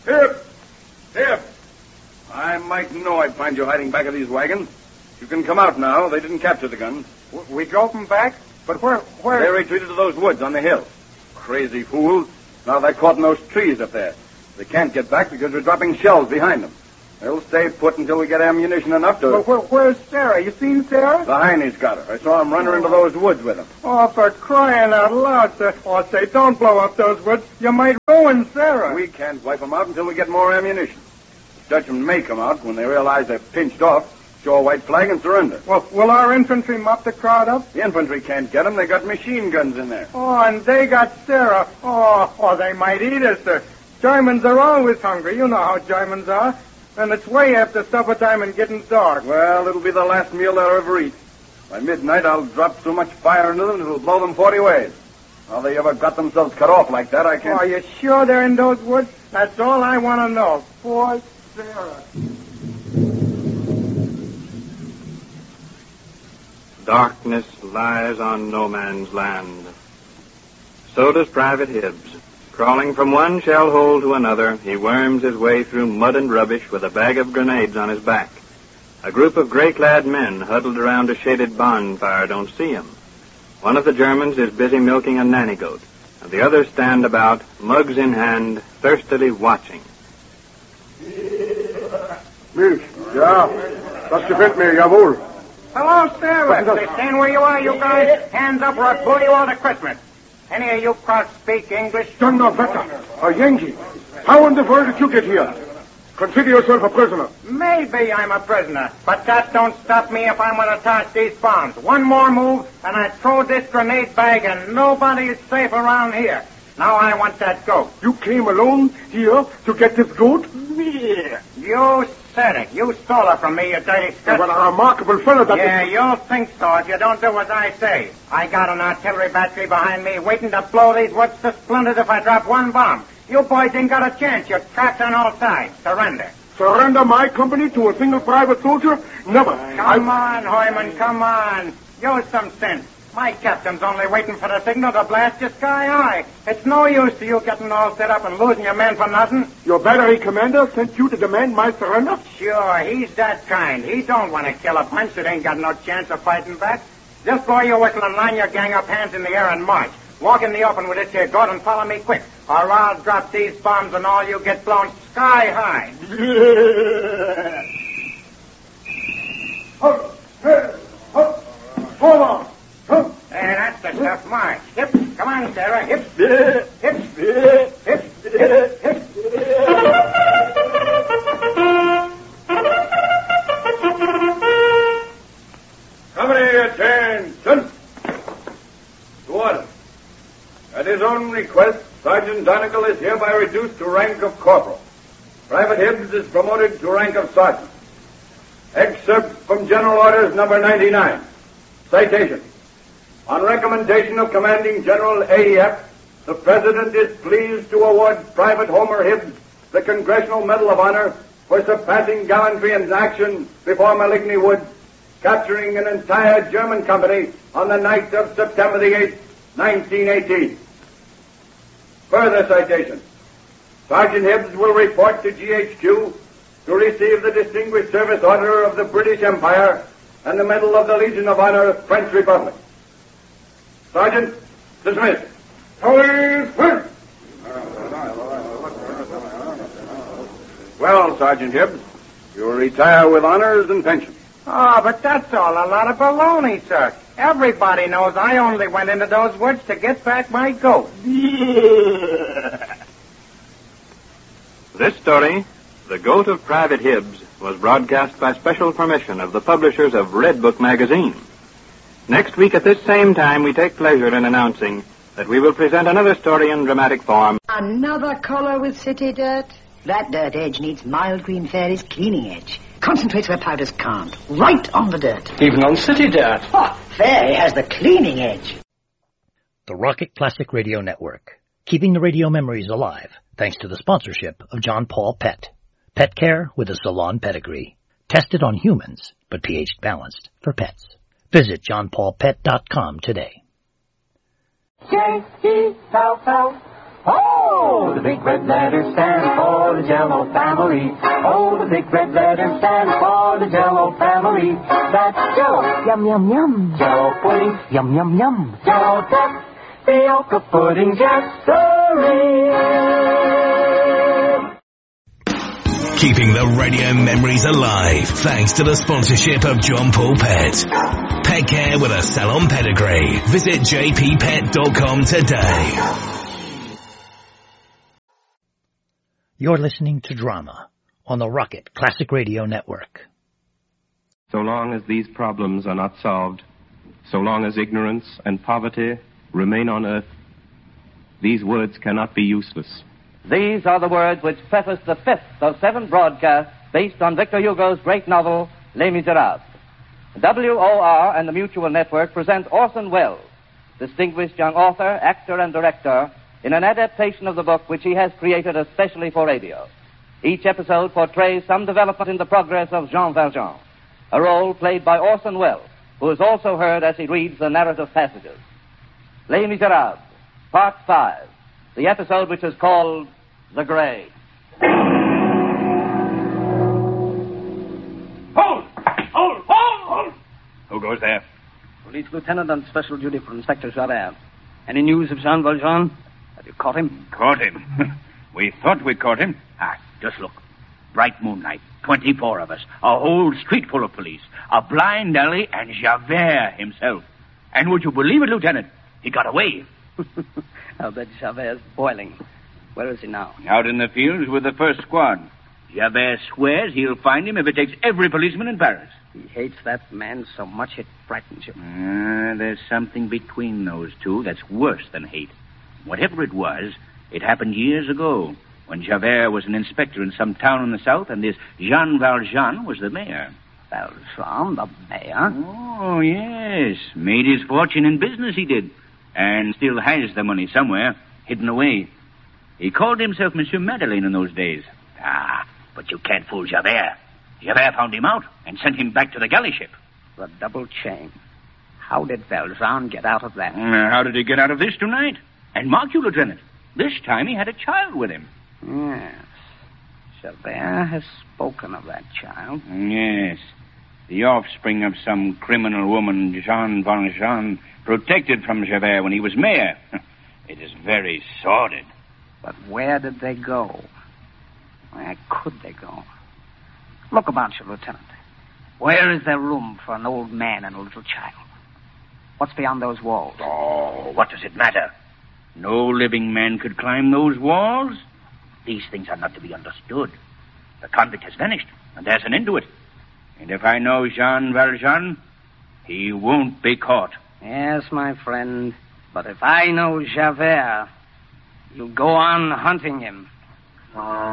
Here. I might know I'd find you hiding back of these wagons. You can come out now. They didn't capture the guns. We drove them back? But where? They retreated to those woods on the hill. Crazy fools. Now they're caught in those trees up there. They can't get back because we're dropping shells behind them. They'll stay put until we get ammunition enough to... But where's Sarah? You seen Sarah? The Heine's got her. I saw him run her into those woods with him. Oh, for crying out loud, sir. Oh, say, don't blow up those woods. You might ruin Sarah. We can't wipe them out until we get more ammunition. The Dutchmen may come out when they realize they're pinched off, show a white flag, and surrender. Well, will our infantry mop the crowd up? The infantry can't get them. They got machine guns in there. Oh, and they got Sarah. Oh, they might eat us, sir. Germans are always hungry. You know how Germans are. And it's way after supper time and getting dark. Well, it'll be the last meal they'll ever eat. By midnight, I'll drop so much fire into them it'll blow them 40 ways. How they ever got themselves cut off like that, I can't... Oh, are you sure they're in those woods? That's all I want to know. Poor Sarah. Darkness lies on no man's land. So does Private Hibbs. Crawling from one shell hole to another, he worms his way through mud and rubbish with a bag of grenades on his back. A group of gray-clad men huddled around a shaded bonfire don't see him. One of the Germans is busy milking a nanny goat, and the others stand about, mugs in hand, thirstily watching. Milch. Ja, das gefällt mir, jawohl. Hello, Sarah. Stand where you are, you guys. Hands up or I'll blow you all to Christmas. Any of you crowds speak English? Donnerwetter, a Yankee. How in the world did you get here? Consider yourself a prisoner. Maybe I'm a prisoner, but that don't stop me if I'm going to toss these bombs. One more move, and I throw this grenade bag, and nobody is safe around here. Now I want that goat. You came alone here to get this goat? Yeah. You said it. You stole it from me, you dirty scut. What a remarkable fellow that Yeah, you'll think so if you don't do as I say. I got an artillery battery behind me waiting to blow these woods to splinters if I drop one bomb. You boys ain't got a chance. You're trapped on all sides. Surrender. Surrender my company to a single private soldier? Never. Come on, Hoyman, come on. Use some sense. My captain's only waiting for the signal to blast you sky high. It's no use to you getting all set up and losing your men for nothing. Your battery commander sent you to demand my surrender? Sure, he's that kind. He don't want to kill a bunch that ain't got no chance of fighting back. Just blow your whistle and line your gang up, hands in the air, and march. Walk in the open with this here goat and follow me quick, or I'll drop these bombs and all you get blown sky high. Hold on. There, that's the stuff. March. Hips. Come on, Sarah. Hips. Hips. Hips. Hips. Company, attention. To order. At his own request, Sergeant Donegal is hereby reduced to rank of corporal. Private Hibbs is promoted to rank of sergeant. Excerpt from General Orders number 99. Citation. On recommendation of Commanding General AEF, the President is pleased to award Private Homer Hibbs the Congressional Medal of Honor for surpassing gallantry in action before Maligney Woods, capturing an entire German company on the night of September the 8th, 1918. Further citation. Sergeant Hibbs will report to GHQ to receive the Distinguished Service Order of the British Empire and the Medal of the Legion of Honor of French Republic. Sergeant, dismissed. Police, first. Well, Sergeant Hibbs, you'll retire with honors and pension. Oh, but that's all a lot of baloney, sir. Everybody knows I only went into those woods to get back my goat. This story, The Goat of Private Hibbs, was broadcast by special permission of the publishers of Red Book magazine. Next week at this same time, we take pleasure in announcing that we will present another story in dramatic form. Another color with city dirt? That dirt edge needs Mild Green Fairy's cleaning edge. Concentrates where powders can't. Right on the dirt. Even on city dirt. Oh, Fairy has the cleaning edge. The Rocket Classic Radio Network. Keeping the radio memories alive, thanks to the sponsorship of John Paul Pet. Pet care with a salon pedigree. Tested on humans, but pH balanced for pets. Visit johnpaulpet.com today. J-E-L-L. Oh, the big red letters stand for for the Jell-O family. Oh, the big red letter stands for the Jell-O family. That's Jell-O, yum, yum, yum. Jell-O pudding, yum, yum, yum. Jell-O tapioca pudding, yes, sirree. Keeping the radio memories alive thanks to the sponsorship of John Paul Pet. Pet care with a salon pedigree. Visit jppet.com today. You're listening to Drama on the Rocket Classic Radio Network. So long as these problems are not solved, so long as ignorance and poverty remain on earth, these words cannot be useless. These are the words which preface the fifth of 7 broadcasts based on Victor Hugo's great novel, Les Miserables. WOR and the Mutual Network present Orson Welles, distinguished young author, actor, and director, in an adaptation of the book which he has created especially for radio. Each episode portrays some development in the progress of Jean Valjean, a role played by Orson Welles, who is also heard as he reads the narrative passages. Les Miserables, Part 5. The episode which is called The Grave. Hold! Hold! Hold! Hold! Who goes there? Police Lieutenant on special duty for Inspector Javert. Any news of Jean Valjean? Have you caught him? Caught him? We thought we caught him. Just look. Bright moonlight. 24 of us. A whole street full of police. A blind alley and Javert himself. And would you believe it, Lieutenant? He got away. I'll bet Javert's boiling. Where is he now? Out in the fields with the first squad. Javert swears he'll find him if it takes every policeman in Paris. He hates that man so much it frightens you. There's something between those two that's worse than hate. Whatever it was, it happened years ago, when Javert was an inspector in some town in the south, and this Jean Valjean was the mayor. Valjean, the mayor? Oh, yes. Made his fortune in business, he did. And still has the money somewhere, hidden away. He called himself Monsieur Madeleine in those days. But you can't fool Javert. Javert found him out and sent him back to the galley ship. The double chain. How did Valjean get out of that? How did he get out of this tonight? And mark you, Lieutenant, this time he had a child with him. Yes. Javert has spoken of that child. Yes. The offspring of some criminal woman, Jean Valjean, protected from Javert when he was mayor. It is very sordid. But where did they go? Where could they go? Look about you, Lieutenant. Where is there room for an old man and a little child? What's beyond those walls? Oh, what does it matter? No living man could climb those walls. These things are not to be understood. The convict has vanished, and there's an end to it. And if I know Jean Valjean, he won't be caught. Yes, my friend. But if I know Javert, you'll go on hunting him.